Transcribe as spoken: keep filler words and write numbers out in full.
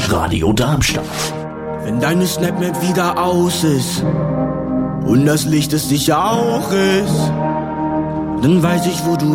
Radio Darmstadt. Wenn deine Snapmap wieder aus ist und das Licht es sicher auch ist, dann weiß ich, wo du